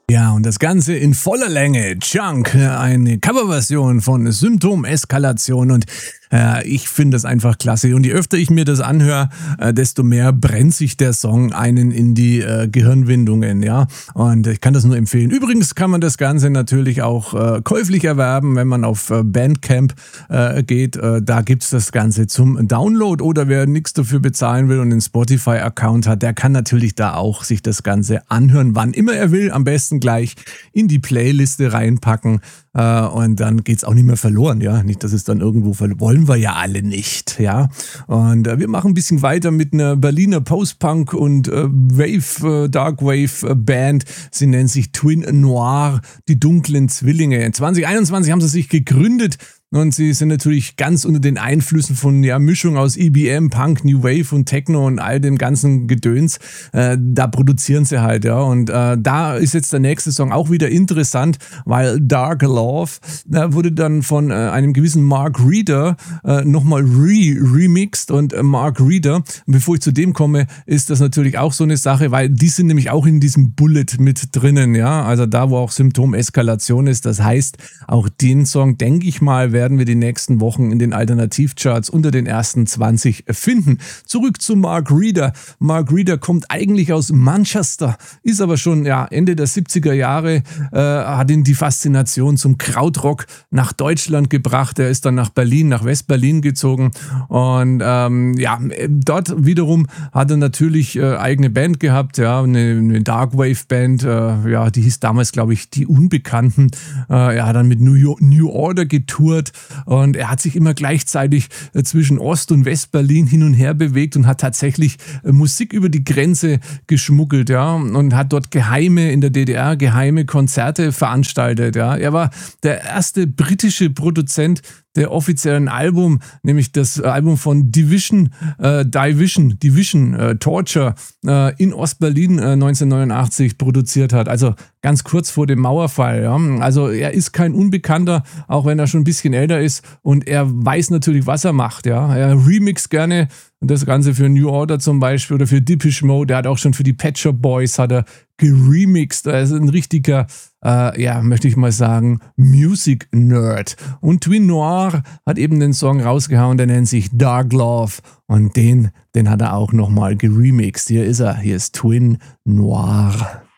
Ja, und das Ganze in voller Länge. Chunk, eine Coverversion von Symptom-Eskalation und ich finde das einfach klasse. Und je öfter ich mir das anhöre, desto mehr brennt sich der Song einen in die Gehirnwindungen, ja. Und ich kann das nur empfehlen. Übrigens kann man das Ganze natürlich auch käuflich erwerben, wenn man auf Bandcamp geht. Da gibt's das Ganze zum Download. Oder wer nichts dafür bezahlen will und einen Spotify-Account hat, der kann natürlich da auch sich das Ganze anhören, wann immer er will. Am besten gleich in die Playliste reinpacken. Und dann geht's auch nicht mehr verloren, ja. Nicht, dass es dann irgendwo wollen wir ja alle nicht, ja. Und wir machen ein bisschen weiter mit einer Berliner Post-Punk und Dark Wave Band. Sie nennen sich Twin Noir, die dunklen Zwillinge. 2021 haben sie sich gegründet. Und sie sind natürlich ganz unter den Einflüssen von Mischung aus EBM, Punk, New Wave und Techno und all dem ganzen Gedöns. Da produzieren sie halt, ja. Und da ist jetzt der nächste Song auch wieder interessant, weil Dark Love wurde dann von einem gewissen Mark Reeder nochmal remixed. Und Mark Reeder, bevor ich zu dem komme, ist das natürlich auch so eine Sache, weil die sind nämlich auch in diesem Bullet mit drinnen, ja. Also da, wo auch Symptom-Eskalation ist. Das heißt, auch den Song, denke ich mal, werden wir die nächsten Wochen in den Alternativcharts unter den ersten 20 finden. Zurück zu Mark Reeder. Mark Reeder kommt eigentlich aus Manchester, ist aber schon Ende der 70er Jahre, hat ihn die Faszination zum Krautrock nach Deutschland gebracht. Er ist dann nach Berlin, nach West-Berlin gezogen und dort wiederum hat er natürlich eigene Band gehabt, eine Dark Wave Band, die hieß damals, glaube ich, die Unbekannten. Er hat dann mit New Order getourt. Und er hat sich immer gleichzeitig zwischen Ost- und West-Berlin hin und her bewegt und hat tatsächlich Musik über die Grenze geschmuggelt, und hat dort in der DDR geheime Konzerte veranstaltet, Er war der erste britische Produzent der offiziellen Album, nämlich das Album von Division, Torture in Ostberlin 1989 produziert hat. Also ganz kurz vor dem Mauerfall. Also er ist kein Unbekannter, auch wenn er schon ein bisschen älter ist und er weiß natürlich, was er macht. Er remixt gerne das Ganze für New Order zum Beispiel oder für Depeche Mode. Der hat auch schon für die Pet Shop Boys geremixed. Er ist ein richtiger, möchte ich mal sagen, Music Nerd. Und Twin Noir hat eben den Song rausgehauen, der nennt sich Dark Love. Und den hat er auch nochmal geremixed. Hier ist er, hier ist Twin Noir.